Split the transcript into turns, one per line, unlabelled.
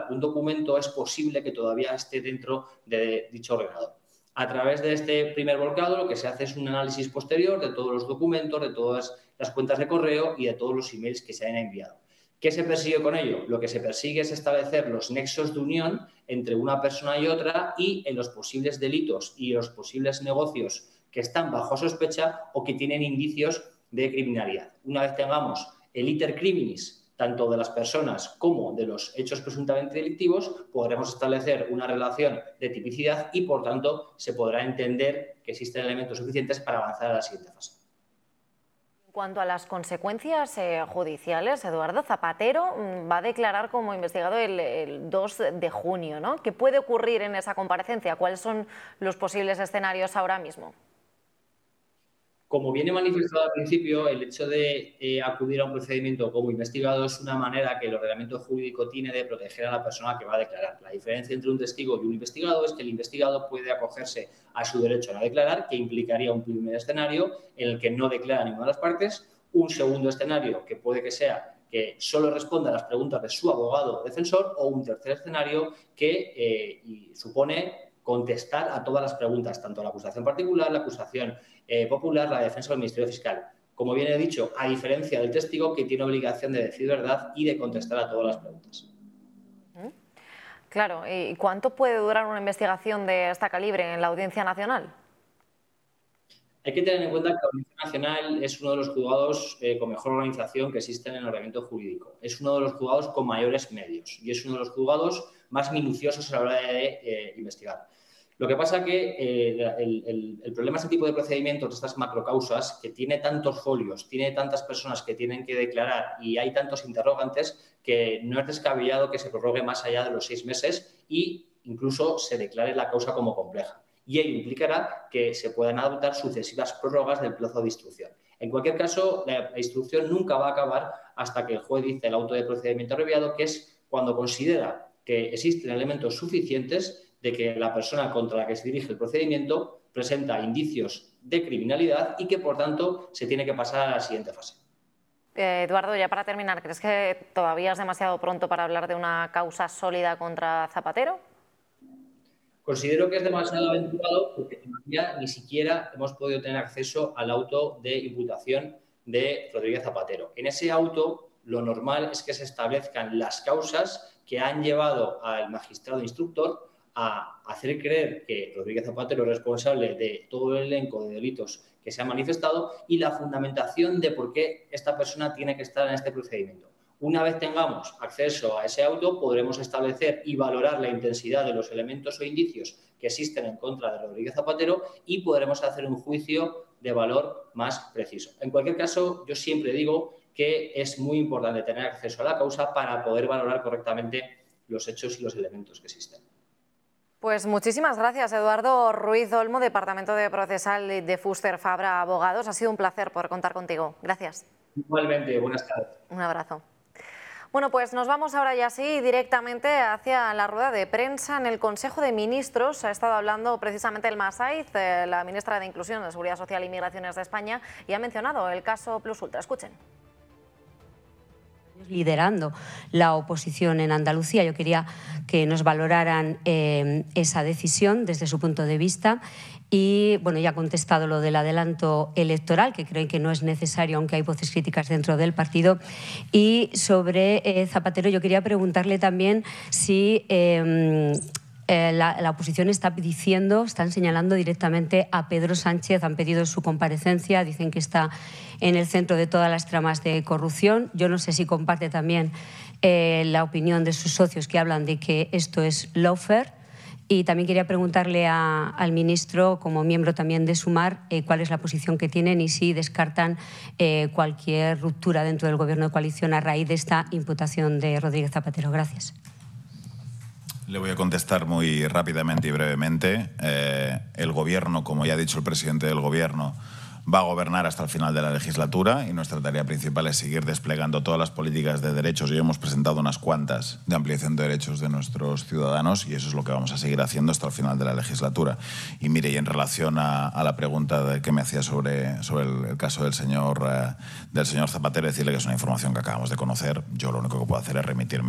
un documento es posible que todavía esté dentro de dicho ordenador. A través de este primer volcado lo que se hace es un análisis posterior de todos los documentos, de todas las cuentas de correo y de todos los emails que se hayan enviado. ¿Qué se persigue con ello? Lo que se persigue es establecer los nexos de unión entre una persona y otra y en los posibles delitos y los posibles negocios que están bajo sospecha o que tienen indicios de criminalidad. Una vez tengamos el iter criminis, tanto de las personas como de los hechos presuntamente delictivos, podremos establecer una relación de tipicidad y, por tanto, se podrá entender que existen elementos suficientes para avanzar a la siguiente fase.
En cuanto a las consecuencias judiciales, Eduardo Zapatero va a declarar como investigado el 2 de junio, ¿no? ¿Qué puede ocurrir en esa comparecencia? ¿Cuáles son los posibles escenarios ahora mismo?
Como viene manifestado al principio, el hecho de acudir a un procedimiento como investigado es una manera que el ordenamiento jurídico tiene de proteger a la persona que va a declarar. La diferencia entre un testigo y un investigado es que el investigado puede acogerse a su derecho a no declarar, que implicaría un primer escenario en el que no declara ninguna de las partes, un segundo escenario que puede que sea que solo responda a las preguntas de su abogado o defensor, o un tercer escenario que supone contestar a todas las preguntas, tanto la acusación particular, la acusación popular, la defensa del Ministerio Fiscal. Como bien he dicho, a diferencia del testigo que tiene obligación de decir verdad y de contestar a todas las preguntas.
Claro, ¿y cuánto puede durar una investigación de esta calibre en la Audiencia Nacional?
Hay que tener en cuenta que la Audiencia Nacional es uno de los juzgados con mejor organización que existe en el ordenamiento jurídico. Es uno de los juzgados con mayores medios y es uno de los juzgados más minuciosos a la hora de investigar. Lo que pasa es que el problema de este tipo de procedimientos, de estas macrocausas, que tiene tantos folios, tiene tantas personas que tienen que declarar y hay tantos interrogantes, que no es descabellado que se prorrogue más allá de los 6 meses e incluso se declare la causa como compleja. Y ello implicará que se puedan adoptar sucesivas prórrogas del plazo de instrucción. En cualquier caso, la instrucción nunca va a acabar hasta que el juez dice el auto de procedimiento abreviado, que es cuando considera que existen elementos suficientes de que la persona contra la que se dirige el procedimiento presenta indicios de criminalidad y que, por tanto, se tiene que pasar a la siguiente fase.
Eduardo, ya para terminar, ¿crees que todavía es demasiado pronto para hablar de una causa sólida contra Zapatero?
Considero que es demasiado aventurado porque todavía ni siquiera hemos podido tener acceso al auto de imputación de Rodríguez Zapatero. En ese auto, lo normal es que se establezcan las causas que han llevado al magistrado instructor a hacer creer que Rodríguez Zapatero es responsable de todo el elenco de delitos que se han manifestado y la fundamentación de por qué esta persona tiene que estar en este procedimiento. Una vez tengamos acceso a ese auto, podremos establecer y valorar la intensidad de los elementos o indicios que existen en contra de Rodríguez Zapatero y podremos hacer un juicio de valor más preciso. En cualquier caso, yo siempre digo que es muy importante tener acceso a la causa para poder valorar correctamente los hechos y los elementos que existen.
Pues muchísimas gracias, Eduardo Ruiz Olmo, Departamento de Procesal de Fuster Fabra Abogados. Ha sido un placer poder contar contigo. Gracias.
Igualmente, buenas tardes.
Un abrazo. Bueno, pues nos vamos ahora ya sí directamente hacia la rueda de prensa en el Consejo de Ministros. Ha estado hablando precisamente Elma Saiz, la ministra de Inclusión, de Seguridad Social y Migraciones de España, y ha mencionado el caso Plus Ultra. Escuchen.
Liderando la oposición en Andalucía. Yo quería que nos valoraran esa decisión desde su punto de vista. Y bueno, ya ha contestado lo del adelanto electoral, que creen que no es necesario, aunque hay voces críticas dentro del partido. Y sobre Zapatero, yo quería preguntarle también si la oposición está diciendo, están señalando directamente a Pedro Sánchez, han pedido su comparecencia, dicen que está en el centro de todas las tramas de corrupción. Yo no sé si comparte también la opinión de sus socios que hablan de que esto es lawfare. Y también quería preguntarle al ministro, como miembro también de Sumar, cuál es la posición que tienen y si descartan cualquier ruptura dentro del Gobierno de coalición a raíz de esta imputación de Rodríguez Zapatero. Gracias.
Le voy a contestar muy rápidamente y brevemente. El Gobierno, como ya ha dicho el presidente del Gobierno, va a gobernar hasta el final de la legislatura y nuestra tarea principal es seguir desplegando todas las políticas de derechos. Y hemos presentado unas cuantas de ampliación de derechos de nuestros ciudadanos y eso es lo que vamos a seguir haciendo hasta el final de la legislatura. Y mire, y en relación a la pregunta que me hacía sobre el caso del señor Zapatero, decirle que es una información que acabamos de conocer. Yo lo único que puedo hacer es remitirme